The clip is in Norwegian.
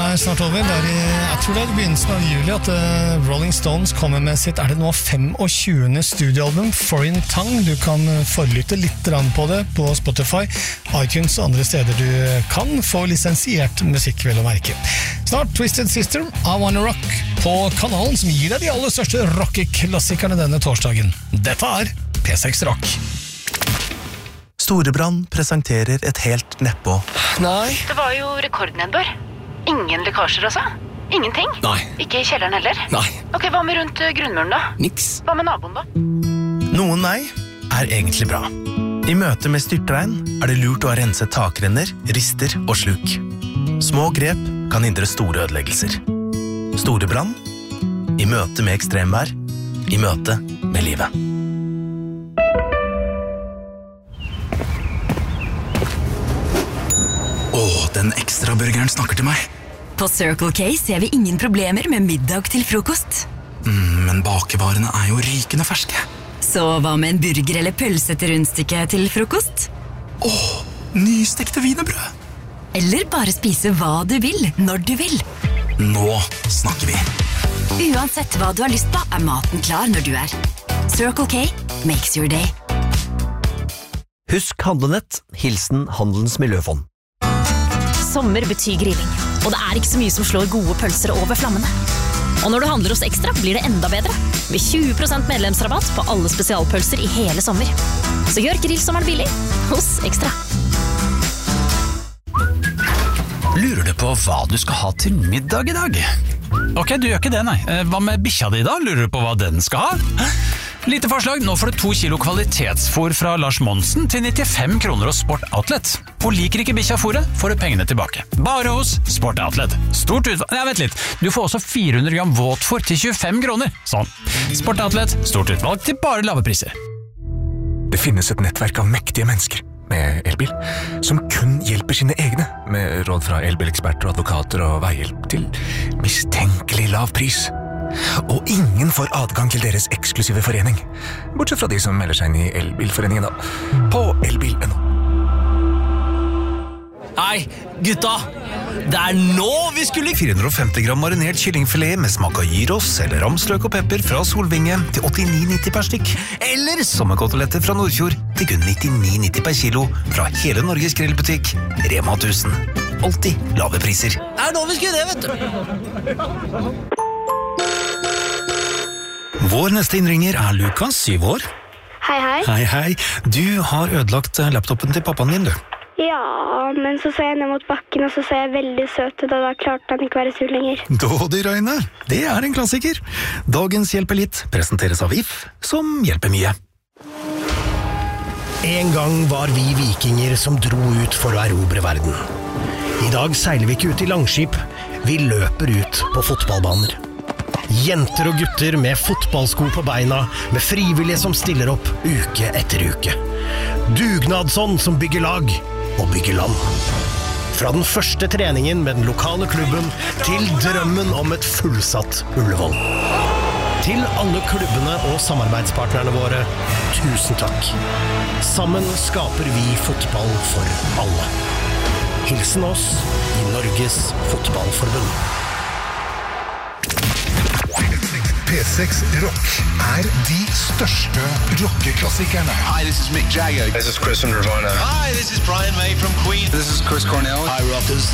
snart over. Jeg tror det begynnelsen av juli at Rolling Stones kommer med sitt, det nå 25. studioalbum, Foreign Tongue. Du kan forlytte litt på det på Spotify, iTunes og andre steder du kan få lisensiert musikk, vel å merke. Snart Twisted Sister, I Wanna Rock, på kanalen som gir deg de aller største rockeklassikerne denne torsdagen. Dette P6 Rock. Storebrand presenterer et helt neppå. Nei. Det var jo rekordnedbør. Ingen lekkasjer altså? Ingenting? Nei. Ikke i kjelleren heller? Nei. Ok, hva med rundt grunnmuren da? Niks. Hva med naboen da? Noen nei egentlig bra. I møte med styrtregn det lurt å ha renset takrenner, rister og sluk. Små grep kan hindre store ødeleggelser. Storebrand i møte med ekstremvær, i møte med livet. Den ekstra burgeren snakker til meg. På Circle K ser vi ingen problemer med middag til frokost. Men bakevarene jo rykende ferske. Så hva med en burger eller pølse til rundstykke til frokost? Nystekte wienerbrød. Eller bare spise hva du vil, når du vil. Nå snakker vi. Uansett hva du har lyst på, maten klar når du Circle K makes your day. Husk handlenett, hilsen Handelens Miljøfond. Sommer betyr grilling, og det ikke så mye som slår gode pølser over flammene. Og når du handler hos Ekstra, blir det enda bedre. Med 20% medlemsrabatt på alle spesialpølser i hele sommer. Så gjør grillsommeren billig hos Ekstra. Lurer du på hva du skal ha til middag i dag? Ok, du gjør ikke det, nei. Hva med bikkja di da? Lurer du på hva den skal ha? Lite forslag, nå får du 2 kilo kvalitetsfôr fra Lars Monsen til 95 kroner hos Sport Outlet. Og liker ikke bikkja-fôret, får du pengene tilbake. Bare hos Sport Outlet. Stort utvalg, vent litt. Du får også 400 gram våtfôr til 25 kroner. Sånn. Sport Outlet, stort utvalg til bare lave priser. Det finnes et nettverk av mektige mennesker med elbil, som kun hjelper sine egne, med råd fra elbileksperter, advokater og veihjelp til mistenkelig lav pris. Og ingen får adgang til deres eksklusive forening, bortsett fra de som melder seg inn i elbilforeningen da, på elbil.no. Hei, gutta! Det nå vi skulle 450 gram marinert kyllingfilet med smak av gyros eller ramsløk og pepper fra Solvinge til 89,90 per stykk. Eller sommerkoteletter fra Nordfjord til kun 99,90 per kilo fra hele Norges grillbutikk Rema 1000. Alltid lave priser. Det nå vi skulle det, vet du! Vår neste innringer Lukas, 7 år. Hei, hei. Hei, hei. Du har ødelagt laptopen til pappaen din, du. Ja, men så jeg ned mot bakken, og så jeg veldig søt ut, og da klarte han ikke være sur lenger. Dådyrøyne, det en klassiker. Dagens hjelper litt presenteres av If, som hjelper mye. En gang var vi vikinger som dro ut for å erobre verden. I dag seiler vi ikke ut i langskip, vi løper ut på fotballbaner. Jenter og gutter med fotballsko på beina, med frivillige som stiller opp uke etter uke. Dugnadsånd som bygger lag og bygger land. Fra den første treningen med den lokale klubben til drømmen om et fullsatt Ullevål. Til alle klubbene og samarbeidspartnerne våre, tusen takk. Sammen skaper vi fotball for alle. Hilsen oss i Norges Fotballforbund. P6 Rock de største rockeklassikerne. Hi, this is Mick Jagger. This is Chris from Nirvana. Hi, this is Brian May from Queen. This is Chris Cornell. Hi, rockers.